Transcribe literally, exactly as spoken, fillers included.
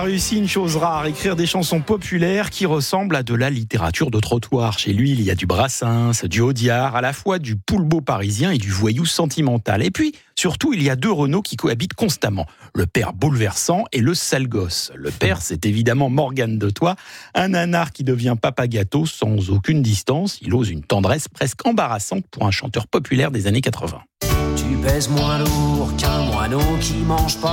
réussi une chose rare, écrire des chansons populaires qui ressemblent à de la littérature de trottoir. Chez lui, il y a du Brassens, du Audiard, à la fois du poulbeau parisien et du voyou sentimental. Et puis, surtout, il y a deux Renaud qui cohabitent constamment. Le père bouleversant et le sale gosse. Le père, c'est évidemment Morgane de Toi, un nanar qui devient papa gâteau sans aucune distance. Il ose une tendresse presque embarrassante pour un chanteur populaire des années quatre-vingts. Tu pèses moins lourd qu'un moineau qui mange pas